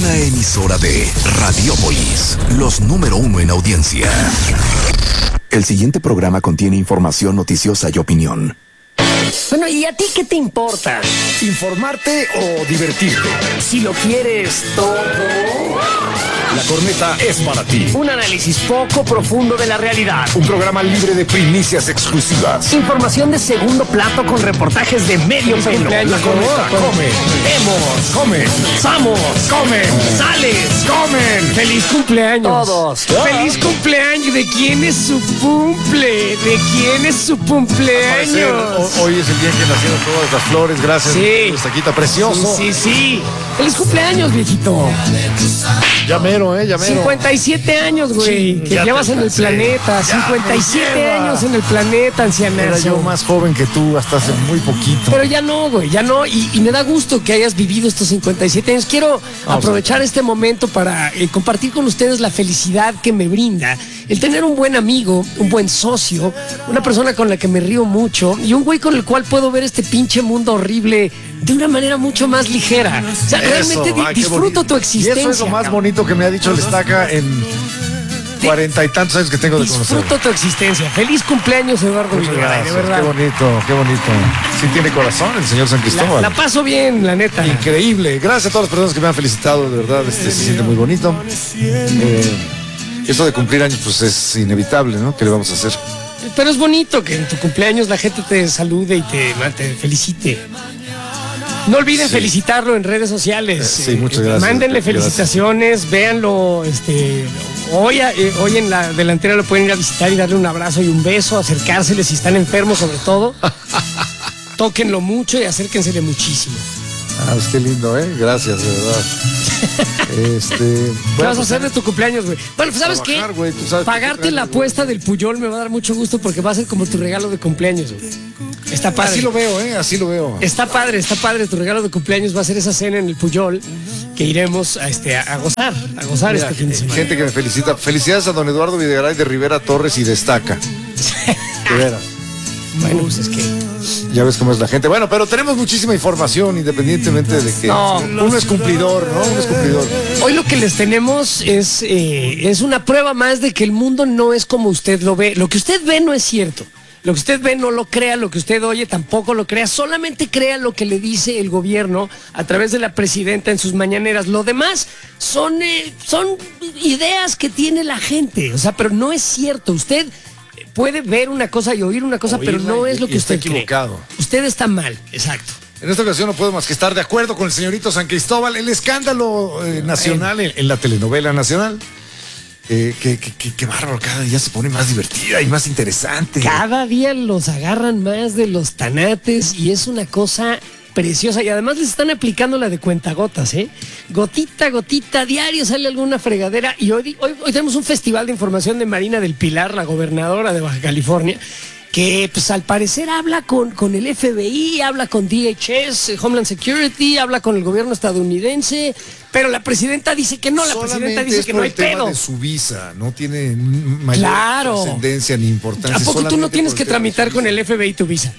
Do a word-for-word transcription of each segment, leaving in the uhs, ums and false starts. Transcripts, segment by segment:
Una emisora de Radiópolis, los número uno en audiencia. El siguiente programa contiene información noticiosa y opinión. Bueno, ¿y a ti qué te importa? ¿Informarte o divertirte? Si lo quieres todo... La Corneta es para ti. Un análisis poco profundo de la realidad. Un programa libre de primicias exclusivas. Información de segundo plato con reportajes de medio pelo. La Corneta come. Vemos. Comen. Samos. Comen. Sales. Comen. ¡Feliz cumpleaños! Todos. ¡Feliz cumpleaños! ¿De quién es su cumple? ¿De quién es su cumpleaños? Hoy es el día en que nacieron todas las flores. Gracias. Sí. Esta quita precioso. Sí, sí, sí. ¡Feliz cumpleaños, viejito! Ya mero, eh, ya mero. cincuenta y siete años, güey, que ya llevas te en el pasé. planeta. Ya cincuenta y siete me lleva. años en el planeta, ancianazo. Era yo más joven que tú hasta hace muy poquito. Pero ya no, güey, ya no. Y, y me da gusto que hayas vivido estos cincuenta y siete años. Quiero aprovechar este momento para eh, compartir con ustedes la felicidad que me brinda el tener un buen amigo, un buen socio, una persona con la que me río mucho y un güey con el cual puedo ver este pinche mundo horrible de una manera mucho más ligera. O sea, Eso, realmente di- ay, qué disfruto bonito. tu existencia. Y eso es lo más cabrón. bonito que me ha dicho el Estaca en cuarenta y tantos años que tengo de conocer. Disfruto tu existencia. Feliz cumpleaños, Eduardo Muchas Videgaray, de gracias. verdad. Qué bonito, qué bonito. Sí tiene corazón el señor San La, Cristóbal. la paso bien, la neta. Increíble. Gracias a todas las personas que me han felicitado, de verdad, este, se siente muy bonito. Eh, esto de cumplir años, pues es inevitable, ¿no? ¿Qué le vamos a hacer? Pero es bonito que en tu cumpleaños la gente te salude y te, te felicite. No olviden Sí. felicitarlo en redes sociales. Eh, sí, muchas gracias. Mándenle Gracias. felicitaciones, véanlo. Este, hoy, eh, hoy en la delantera lo pueden ir a visitar y darle un abrazo y un beso, acercárseles si están enfermos sobre todo. Tóquenlo mucho y acérquensele muchísimo. Ah, pues qué lindo, ¿eh? Gracias, de verdad. Este, ¿Qué bueno, vas a pues, hacer de tu cumpleaños, güey? Bueno, pues ¿sabes trabajar, qué? güey, tú sabes Pagarte que- la apuesta del Puyol me va a dar mucho gusto porque va a ser como tu regalo de cumpleaños, güey. Está padre. Así lo veo, ¿eh? Así lo veo. Está padre, está padre. Tu regalo de cumpleaños va a ser esa cena en el Puyol que iremos a, este, a, a gozar, a gozar Mira, este fin de semana. gente que me felicita. Felicidades a don Eduardo Videgaray de Rivera Torres y Destaca. De veras. Bueno, pues es que... Ya ves cómo es la gente. Bueno, pero tenemos muchísima información independientemente de que No. uno es cumplidor, ¿no? Uno es cumplidor. Hoy lo que les tenemos es, eh, es una prueba más de que el mundo no es como usted lo ve. Lo que usted ve no es cierto. Lo que usted ve no lo crea, lo que usted oye tampoco lo crea. Solamente crea lo que le dice el gobierno a través de la presidenta en sus mañaneras. Lo demás son, eh, son ideas que tiene la gente. O sea, pero no es cierto. Usted puede ver una cosa y oír una cosa, pero Oírla no y- es lo y que está usted cree. equivocado. Usted está mal, exacto. En esta ocasión no puedo más que estar de acuerdo con el señorito San Cristóbal. El escándalo eh, nacional en, en la telenovela nacional. Eh, que, que, que, que bárbaro, cada día se pone más divertida y más interesante. Cada día los agarran más de los tanates y es una cosa preciosa. Y además les están aplicando la de cuentagotas, ¿eh? Gotita, gotita, diario sale alguna fregadera. Y hoy, hoy, hoy tenemos un festival de información de Marina del Pilar, la gobernadora de Baja California, que pues al parecer habla con, con el F B I, habla con D H S, Homeland Security, habla con el gobierno estadounidense, pero la presidenta dice que no, la presidenta Solamente dice es que por no hay el tema pedo. de su visa, no tiene mayor Claro. trascendencia ni importancia. ¿A poco tú no solamente tienes por que el tema de tramitar su con visa. el F B I tu visa?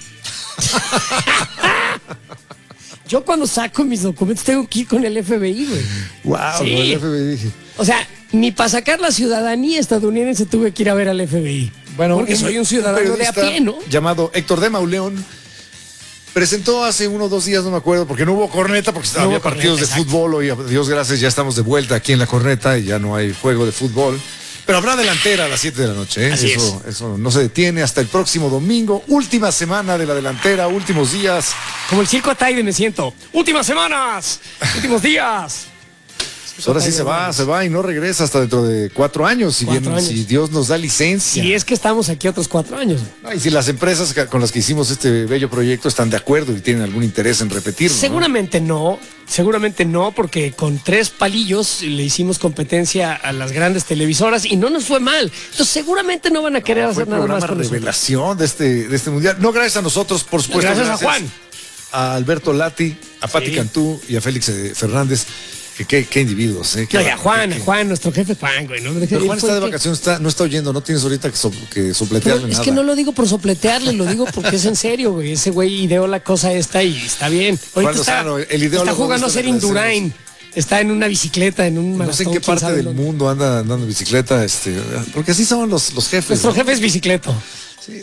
Yo cuando saco mis documentos tengo que ir con el F B I, güey. Wow, Sí. el F B I dije. O sea, ni para sacar la ciudadanía estadounidense tuve que ir a ver al F B I. Bueno, porque soy un ciudadano de a periodista pie, ¿no? llamado Héctor de Mauleón presentó hace uno o dos días, no me acuerdo, porque no hubo corneta, porque No había hubo partidos corneta, de exacto. fútbol. Hoy, a Dios gracias, ya estamos de vuelta aquí en la corneta y ya no hay juego de fútbol. Pero habrá delantera a las siete de la noche, ¿eh? Así eso, eso no se detiene hasta el próximo domingo. Última semana de la delantera, últimos días. Como el circo Ataide me siento. Últimas semanas, últimos días. Pues ahora sí se va, se va y no regresa hasta dentro de cuatro años, si, Cuatro bien, años. si Dios nos da licencia. Si es que estamos aquí otros cuatro años. No, y si las empresas que- con las que hicimos este bello proyecto están de acuerdo y tienen algún interés en repetirlo. ¿no? Seguramente no, seguramente no, porque con tres palillos le hicimos competencia a las grandes televisoras y no nos fue mal. Entonces seguramente no van a querer Fue hacer el nada programa más con nosotros. revelación de este, de este mundial. No gracias a nosotros, por supuesto. Gracias a Juan. A Alberto Lati, a Pati Sí. Cantú y a Félix eh, Fernández. Que qué, qué individuos, ¿eh? Qué No, y a bárbaro, Juan, qué- a Juan, nuestro jefe Juan, güey. ¿no? Pero Él Juan fue está de el que- vacaciones, está, no está oyendo, no tienes ahorita que, so- que sopletearle Pero es nada. que no lo digo por sopletearle, lo digo porque es en serio, güey. Ese güey ideó la cosa esta y está bien. Juan Ahorita está, Lozano, el ideólogo está jugando a de esta ser Indurain. Está en una bicicleta, en un No sé en qué quién parte sabe del dónde. mundo anda andando en bicicleta, este, porque así son los, los jefes. Nuestro ¿no? jefe es bicicleto. Sí.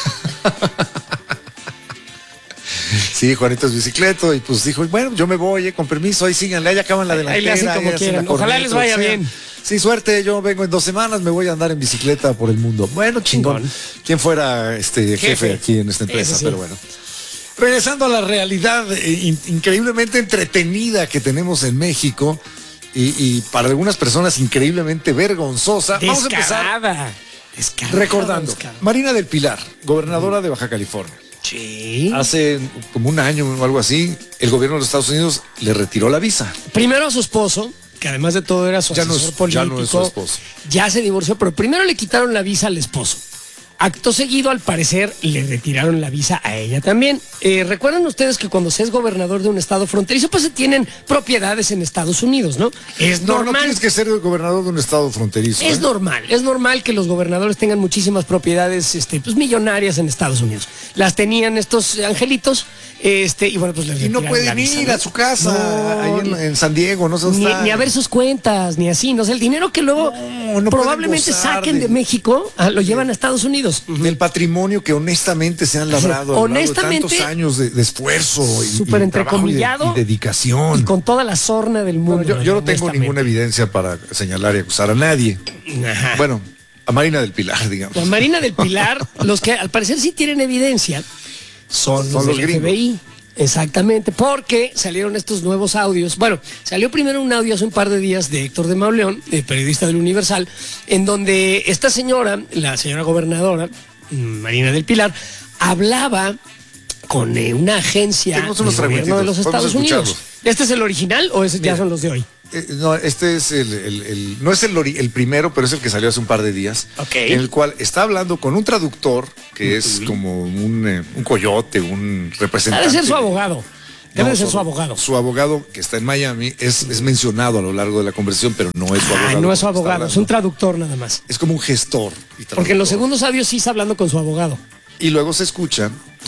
Sí, Juanito es bicicleto y pues dijo, bueno, yo me voy, eh, con permiso, ahí síganle, ahí acaban la delantera. Ahí le hacen como ahí hacen quieran. la Ojalá corneta, les vaya o sea. bien. Sí, suerte, yo vengo en dos semanas, me voy a andar en bicicleta por el mundo. Bueno, chingón. Chingón. ¿Quién fuera este jefe, Jefe. aquí en esta empresa? Eso sí. Pero bueno. Regresando a la realidad eh, in- increíblemente entretenida que tenemos en México y, y para algunas personas increíblemente vergonzosa. Vamos a empezar Descarada. Descarada. recordando. descarada. Marina del Pilar, gobernadora de Baja California. Sí. Hace como un año o algo así, el gobierno de los Estados Unidos le retiró la visa. Primero a su esposo, que además de todo era su Ya no asesor es- político. ya no es su esposo. Ya se divorció, pero primero le quitaron la visa al esposo. Acto seguido, al parecer, le retiraron la visa a ella también. Eh, Recuerdan ustedes que cuando se es gobernador de un estado fronterizo, pues se tienen propiedades en Estados Unidos, ¿no? Es No, no normal. tienes que ser el gobernador de un estado fronterizo. Es ¿eh? normal, es normal que los gobernadores tengan muchísimas propiedades este, pues, millonarias en Estados Unidos. Las tenían estos angelitos, este, y bueno, pues les Y no retiraron la pueden visa, ir ¿no? a su casa, No, ahí en, en San Diego, no sé dónde ni, está. ni a ver sus cuentas, ni así, no sé, el dinero que luego No, no probablemente pueden gozar saquen de, de- México, ah, lo llevan a Estados Unidos. Del patrimonio que honestamente se han labrado a lo largo de Honestamente, tantos años de, de esfuerzo y, súper y trabajo y de- entrecomillado, y dedicación. Y con toda la sorna del mundo. Bueno, yo, yo no tengo honestamente. ninguna evidencia para señalar y acusar a nadie. Ajá. Bueno, a Marina del Pilar, digamos. La Marina del Pilar, los que al parecer sí tienen evidencia, son, Son los los del gringos. F B I. Exactamente, porque salieron estos nuevos audios. Bueno, salió primero un audio hace un par de días de Héctor de Mauleón, eh, periodista del Universal, en donde esta señora, la señora gobernadora, mm, Marina del Pilar, hablaba con eh, una agencia Tenemos del unos gobierno de los fragmentitos, vamos Estados a Unidos. escucharlos. ¿Este es el original o ese ya Mira. son los de hoy? Eh, no, este es el, el- el- no es el, ori- el primero, pero es el que salió hace un par de días. Ok. En el cual está hablando con un traductor que es como un, eh, un coyote, un representante. Debe ser su abogado. Debe No, de ser su abogado. Su abogado, que está en Miami, es, es mencionado a lo largo de la conversación, pero no es su abogado. Ah, no es su con el que está abogado, es un hablando. traductor nada más. Es como un gestor. y Porque en los traductor. segundos audios sí está hablando con su abogado. Y luego se escucha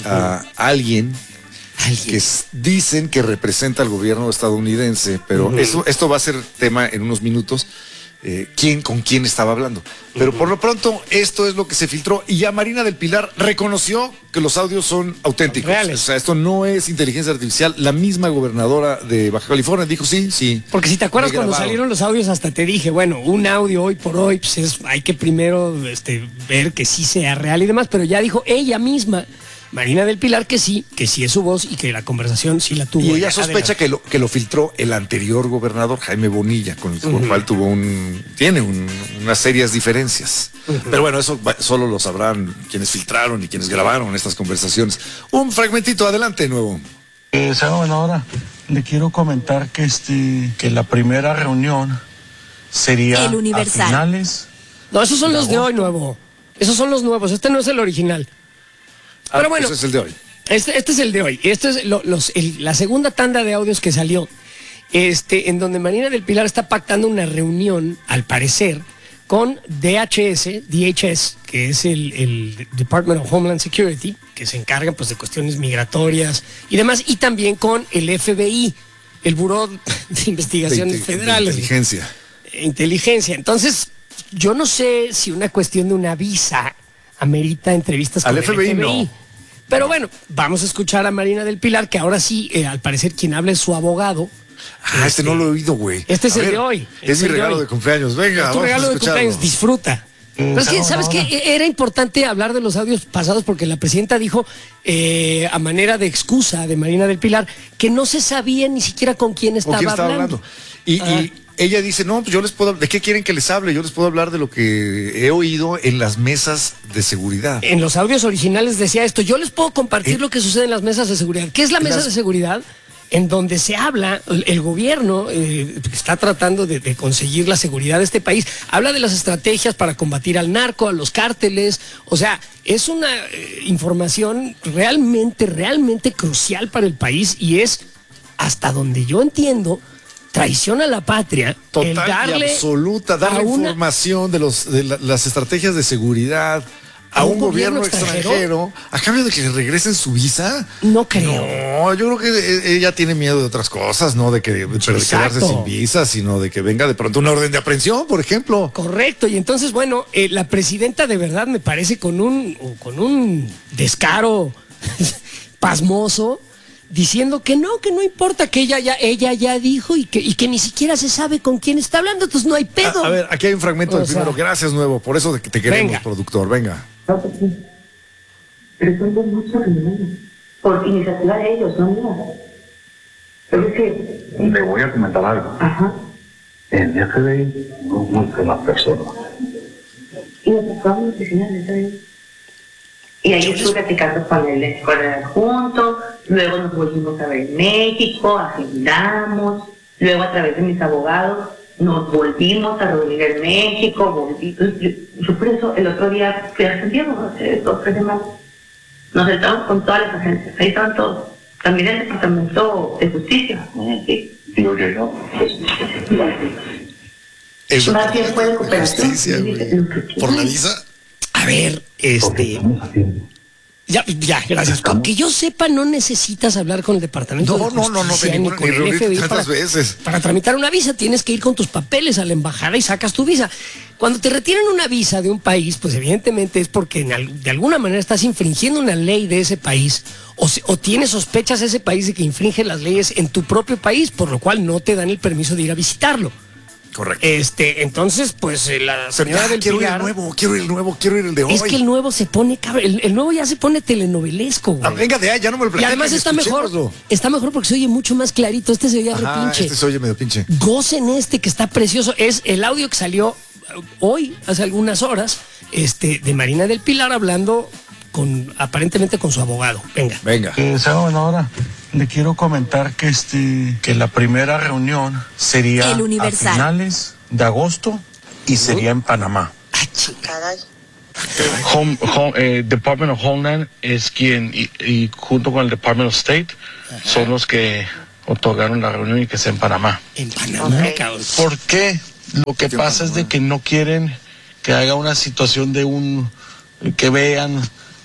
a alguien que s- dicen que representa al gobierno estadounidense, pero esto, esto va a ser tema en unos minutos. Eh, quién con quién estaba hablando. Pero por lo pronto, esto es lo que se filtró y ya Marina del Pilar reconoció que los audios son auténticos. Reales. O sea, esto no es inteligencia artificial. La misma gobernadora de Baja California dijo sí, sí. Porque si te acuerdas Me cuando grabaron. salieron los audios, hasta te dije, bueno, un audio hoy por hoy, pues es- hay que primero este, ver que sí sea real y demás, pero ya dijo ella misma, Marina del Pilar, que sí, que sí es su voz y que la conversación sí la tuvo. Y ella ella. sospecha que lo, que lo filtró el anterior gobernador, Jaime Bonilla, con el con el cual tuvo un, tiene un- unas serias diferencias. Pero bueno, eso va- solo lo sabrán quienes filtraron y quienes grabaron estas conversaciones. Un fragmentito, adelante, nuevo. Eh, señora gobernadora, le quiero comentar que este que la primera reunión sería El Universal. a finales. No, esos son los de hoy, nuevo. Esos son los nuevos, este no es el original. Ah, Pero bueno, ese es el de hoy. Este, este es el de hoy. Este es lo- los, el- la segunda tanda de audios que salió. Este, en donde Marina del Pilar está pactando una reunión, al parecer, con D H S, D H S, que es el, el Department of Homeland Security, que se encarga pues de cuestiones migratorias y demás, y también con el F B I, el Buró de Investigaciones De inte- de Federales. inteligencia. Inteligencia. Entonces, yo no sé si una cuestión de una visa amerita entrevistas con Al el F B I no. Pero bueno, vamos a escuchar a Marina del Pilar, que ahora sí, eh, al parecer, quien habla es su abogado. Ah, este no lo he oído, güey. Este es A el ver, de hoy. Este Es es mi el de regalo hoy. de cumpleaños. Venga, tu vamos regalo a de escucharlo. cumpleaños, disfruta. Pero es que, ¿sabes qué? Era importante hablar de los audios pasados porque la presidenta dijo, eh, a manera de excusa de Marina del Pilar, que no se sabía ni siquiera con quién ¿Con estaba, quién estaba hablando. hablando? Y, Ah. y ella dice, no, pues yo les puedo, ¿de qué quieren que les hable? Yo les puedo hablar de lo que he oído en las mesas de seguridad. En los audios originales decía esto, yo les puedo compartir ¿Eh? lo que sucede en las mesas de seguridad. ¿Qué es la mesa Las- de seguridad? En donde se habla, el, el gobierno eh, está tratando de, de conseguir la seguridad de este país, habla de las estrategias para combatir al narco, a los cárteles, o sea, es una eh, información realmente, realmente crucial para el país y es, hasta donde yo entiendo, traición a la patria, el Total darle y absoluta, darle a una- información de, los, de la- las estrategias de seguridad a un gobierno, gobierno extranjero? extranjero a cambio de que le regresen su visa? No creo. No, yo creo que ella tiene miedo de otras cosas, no de que de quedarse sin visa, sino de que venga de pronto una orden de aprehensión, por ejemplo. Correcto, y entonces, bueno, eh, la presidenta de verdad me parece con un, con un descaro pasmoso, diciendo que no, que no importa, que ella ya, ella ya dijo y que, y que ni siquiera se sabe con quién está hablando, entonces no hay pedo. A, a ver, aquí hay un fragmento o del sea, primero. Gracias, Nuevo, por eso te queremos, venga. Productor, venga. No, pues sí. Resuelvo mucho reuniones. Por iniciativa de ellos, no mía. Pero es que... Le voy a comentar algo. Ajá. En F B I no buscan las personas. Y nos tocamos en la oficina de F B I. Y ahí estuve platicando con el escuela juntos, luego nos volvimos a ver en México, agendamos, luego a través de mis abogados nos volvimos a reunir en México, volví, yo, yo por eso el otro día fui a Santiago, hace dos o tres semanas, nos sentamos con todas las agencias, ahí estaban todos, también el Departamento de Justicia, ¿sí? Digo yo, no. Eso más bien fue de cooperación. Justicia, ¿por la visa? A ver, este... Ya, ya, gracias. Que yo sepa, no necesitas hablar con el departamento no, de no, no, no, justicia no, ni con el F B I para, veces. para tramitar una visa. Tienes que ir con tus papeles a la embajada y sacas tu visa. Cuando te retiran una visa de un país, pues evidentemente es porque en al, de alguna manera estás infringiendo una ley de ese país o, se, o tienes sospechas ese país de que infringe las leyes en tu propio país, por lo cual no te dan el permiso de ir a visitarlo. Correcto. Este, entonces, pues eh, la señora del quiero Pilar, ir el nuevo, quiero ir el nuevo, quiero ir el de hoy. Es que el nuevo se pone, cabrón, el, el nuevo ya se pone telenovelesco, güey. Ah, venga de ahí, ya no me lo platiques. Y además está mejor, está mejor porque se oye mucho más clarito. Este se oye repinche. Este se oye medio pinche. Gocen este que está precioso. Es el audio que salió hoy, hace algunas horas, este, de Marina del Pilar hablando con, aparentemente con su abogado. Venga. Venga. Eh, bueno, ahora le quiero comentar que este, que la primera reunión sería a finales de agosto y sería en Panamá. Caray. Home, home, eh, Department of Homeland es quien, y, y junto con el Department of State, ajá, son los que otorgaron la reunión y que sea en Panamá. En Panamá, okay. Cabrón. ¿Por qué? Lo que pasa es de que no quieren que haga una situación de un, que vean,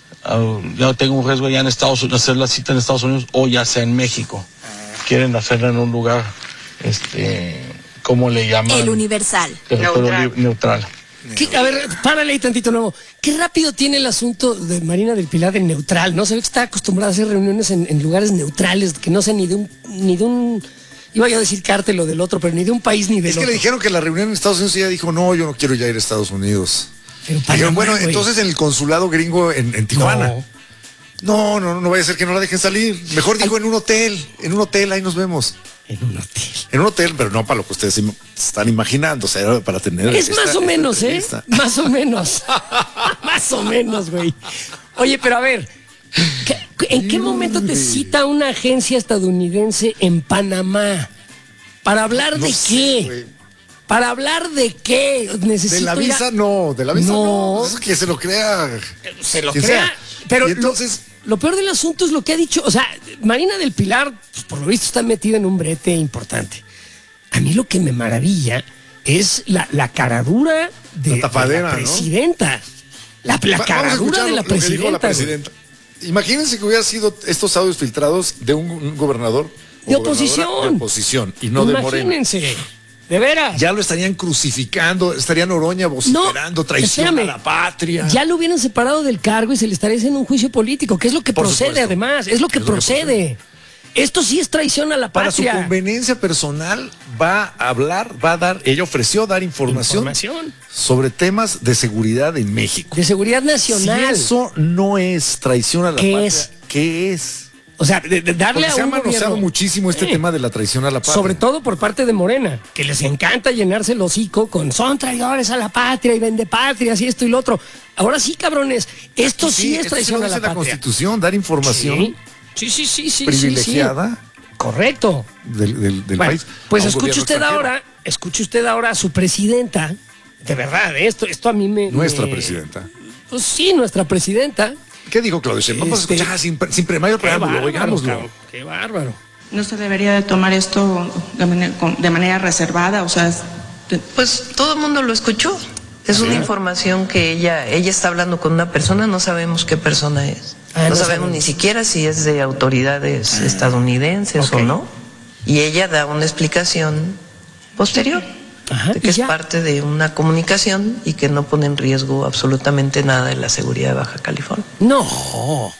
uh, ya tengo un riesgo ya en Estados Unidos, hacer la cita en Estados Unidos o ya sea en México. Quieren hacerla en un lugar, este... ¿cómo le llaman? El Universal. Neutral. neutral. ¿Qué, a ver, párale ahí tantito nuevo. Qué rápido tiene el asunto de Marina del Pilar de neutral, ¿no? Se ve que está acostumbrada a hacer reuniones en, en lugares neutrales, que no sé ni de un, ni de un, iba yo a decir cártel o del otro, pero ni de un país ni del otro. Es que le dijeron que la reunión en Estados Unidos y ella dijo, no, yo no quiero ya ir a Estados Unidos. Pero Panamá, dijeron, bueno, wey. Entonces en el consulado gringo en, en Tijuana. No. no, no, no vaya a ser que no la dejen salir. Mejor digo Ay. en un hotel, en un hotel, ahí nos vemos. En un hotel. En un hotel, pero no para lo que ustedes están imaginando, o sea, para tener... Es esta, más o menos, ¿eh? Más o menos. Más o menos, güey. Oye, pero a ver, ¿en qué momento te cita una agencia estadounidense en Panamá? ¿Para hablar no de sé, qué? Wey. ¿Para hablar de qué? Necesito de la visa a... no, de la visa no. no. Eso que se lo crea. Se lo crea, sea. Pero... Y entonces... Lo... Lo peor del asunto es lo que ha dicho, o sea, Marina del Pilar, pues, por lo visto está metida en un brete importante. A mí lo que me maravilla es la, la caradura de la, tapadera, de la presidenta. ¿No? La, la caradura de la presidenta, la presidenta. Imagínense que hubiera sido estos audios filtrados de un, un gobernador de oposición. De oposición y no de Morena. Imagínense. De veras. Ya lo estarían crucificando, estarían Oroña vociferando, no, traición espérame, a la patria. Ya lo hubieran separado del cargo y se le estaría haciendo un juicio político, que es lo que Por procede supuesto. además, es lo que, es procede. Lo que procede. Esto sí es traición a la Para patria. Para su conveniencia personal va a hablar, va a dar, ella ofreció dar información, información sobre temas de seguridad en México. De seguridad nacional. Si eso no es traición a la ¿Qué patria, es? ¿qué es? O sea, de, de darle Porque a se un ha manoseado gobierno, muchísimo este eh, tema de la traición a la patria. Sobre todo por parte de Morena, que les encanta llenarse el hocico con son traidores a la patria y vende patrias y esto y lo otro. Ahora sí, cabrones, esto sí, sí es traición a la, la patria. La Constitución, dar información sí, sí, sí, sí, privilegiada. Sí, sí. Correcto. Del, del, del bueno, país. Pues escuche usted extranjero. ahora, escuche usted ahora a su presidenta, de verdad, esto, esto a mí me... Nuestra me, presidenta. Pues sí, nuestra presidenta. ¿Qué dijo Claudio Sheinbaum? Vamos este, a escuchar sin, sin mayor preámbulo, oigámoslo. Qué bárbaro. No se debería de tomar esto de manera, de manera reservada, o sea... De... Pues todo el mundo lo escuchó. Es una información que ella, ella está hablando con una persona, no sabemos qué persona es. Ah, no, no sabemos, sabemos ni siquiera si es de autoridades estadounidenses okay. o no. Y ella da una explicación posterior. Ajá, de que es ya. parte de una comunicación y que no pone en riesgo absolutamente nada de la seguridad de Baja California. No.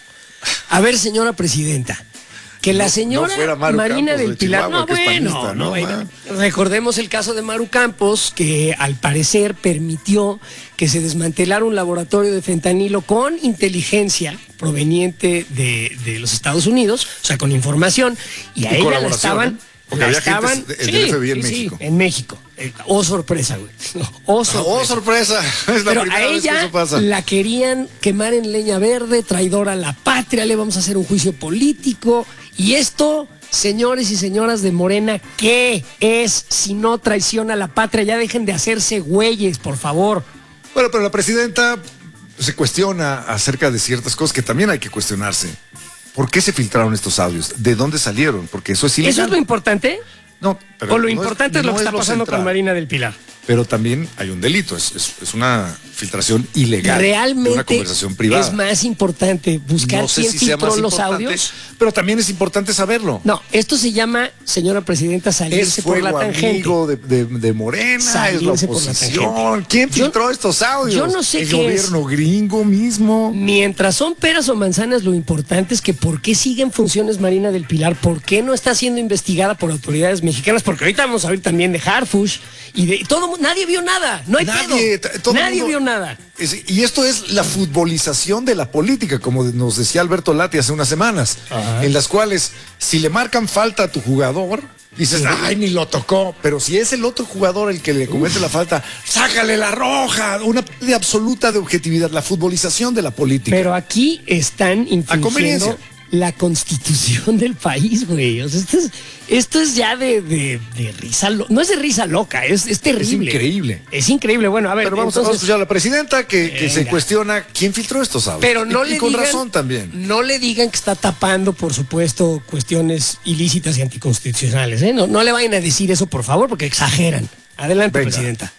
A ver, señora presidenta, que la señora no fuera Maru Marina Campos del de Pilar, Chihuahua, no, que es bueno, panista, no, ¿no? bueno. Recordemos el caso de Maru Campos, que al parecer permitió que se desmantelara un laboratorio de fentanilo con inteligencia proveniente de, de los Estados Unidos, o sea, con información, y a Y ella la colaboración, estaban... ¿eh? Porque la había estaban, gente del F B I en sí, México. Sí, en México. Eh, Oh, sorpresa, güey. Oh, sorpresa. Oh, sorpresa. Es la Pero primera a vez que ella eso pasa. la querían quemar en leña verde, traidora a la patria, le vamos a hacer un juicio político. Y esto, señores y señoras de Morena, ¿qué es si no traiciona a la patria? Ya dejen de hacerse güeyes, por favor. Bueno, pero la presidenta se cuestiona acerca de ciertas cosas que también hay que cuestionarse. ¿Por qué se filtraron estos audios? ¿De dónde salieron? Porque eso es ilegal. ¿Eso es lo importante? No, pero o lo no importante es, lo que no está pasando central. con Marina del Pilar. Pero también hay un delito, es, es, es una filtración ilegal. Realmente de una conversación privada. es más importante buscar No sé quién si sea filtró más los importante, audios. pero también es importante saberlo. No, esto se llama, señora presidenta, salirse Es por la fuego tangente. amigo de, de, de Morena, es la Salirse por la oposición. tangente. ¿Quién Yo- filtró estos audios? yo no sé El qué gobierno gringo mismo. Mientras son peras o manzanas, lo importante es que por qué sigue en funciones Marina del Pilar, por qué no está siendo investigada por autoridades mexicanas, porque ahorita vamos a ver también de Harfush y de y todo, mu- nadie vio nada, no hay Nadie, pedo. t- todo el Nadie mundo- vio nada. Es- y esto es la futbolización de la política, como nos decía Alberto Lati hace unas semanas, Ajá. en las cuales si le marcan falta a tu jugador, dices, ay, ni lo tocó, pero si es el otro jugador el que le comete la falta, sácale la roja, una pérdida absoluta de objetividad, la futbolización de la política. Pero aquí están A conveniencia. infringiendo la constitución del país, güey. O sea, esto es, esto es ya de, de, de risa, lo- no es de risa loca, es, es terrible. Es increíble. Es increíble. Bueno, a ver, Pero vamos, vamos a entonces, escuchar a la presidenta que, que se Venga. cuestiona quién filtró estos audios. pero no y, le y con digan, razón también. no le digan que está tapando, por supuesto, cuestiones ilícitas y anticonstitucionales, ¿eh? No, no le vayan a decir eso, por favor, porque exageran. Adelante, Venga. presidenta.